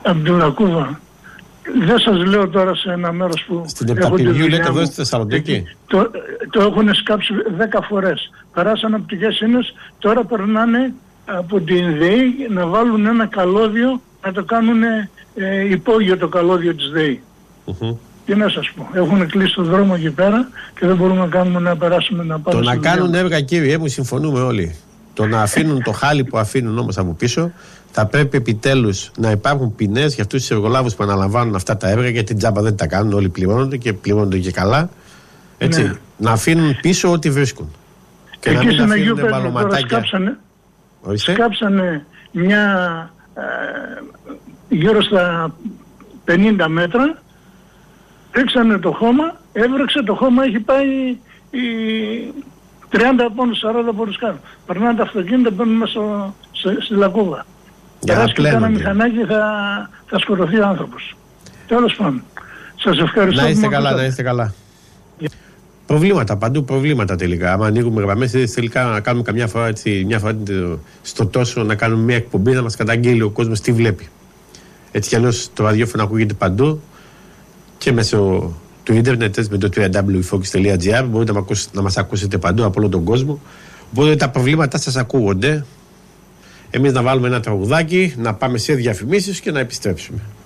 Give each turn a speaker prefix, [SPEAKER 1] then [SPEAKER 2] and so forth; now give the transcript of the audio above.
[SPEAKER 1] Από την Λακκούβα. Δεν σας λέω τώρα σε ένα μέρος που...
[SPEAKER 2] Στην Επταπηριού λέτε εδώ στη Θεσσαλονίκη.
[SPEAKER 1] Το έχουν σκάψει 10 φορές. Περάσαν από τις Γεσίνες, τώρα περνάνε από την ΔΕΗ να βάλουν ένα καλώδιο, να το κάνουν υπόγειο το καλώδιο της ΔΕΗ. Τι να σας πω, έχουν κλείσει το δρόμο εκεί πέρα και δεν μπορούμε να περάσουμε να πάμε.
[SPEAKER 2] Το να κάνουν έργα, κύριε μου, συμφωνούμε όλοι. Το να αφήνουν το χάλι που αφήνουν όμως από πίσω, θα πρέπει επιτέλους να υπάρχουν ποινές για αυτούς τους εργολάβους που αναλαμβάνουν αυτά τα έργα, γιατί τζάμπα δεν τα κάνουν, όλοι πληρώνονται και πληρώνονται και καλά. Έτσι, ναι. Να αφήνουν πίσω ό,τι βρίσκουν. Και
[SPEAKER 1] εκεί
[SPEAKER 2] να μην
[SPEAKER 1] στην
[SPEAKER 2] αφήνουν μπαλωματάκια.
[SPEAKER 1] Σκάψανε μια γύρω στα 50 μέτρα, ρίξανε το χώμα, έβρεξε το χώμα, έχει πάει 30 πόνους, 40 πόνους κάτω. Περνάνε τα αυτοκίνητα, μπαίνουν μέσα στη Λακκούβα. Περάσει και κάνα μηχανάκι, θα σκοτωθεί ο άνθρωπος. Τέλος πάντων. Σας ευχαριστώ.
[SPEAKER 2] Να είστε καλά, να είστε καλά. Προβλήματα, παντού προβλήματα τελικά. Αν ανοίγουμε γραμμές, τελικά να κάνουμε καμιά φορά, έτσι, μια φορά στο τόσο, να κάνουμε μια εκπομπή, να μας καταγγείλει ο κόσμος τι βλέπει. Έτσι κι αλλιώς το ραδιόφωνο ακούγεται παντού και μέσω του ίντερνετ με το www.focus.gr μπορείτε να μας ακούσετε παντού από όλο τον κόσμο. Οπότε τα προβλήματά σας ακούγονται. Εμείς να βάλουμε ένα τραγουδάκι, να πάμε σε διαφημίσεις και να επιστρέψουμε.